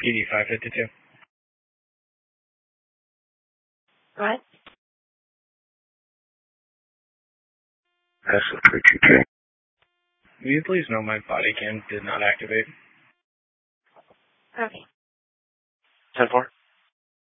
PD 552. Go ahead. That's a tricky thing. Will you please know my body cam did not activate? Okay. 10-4.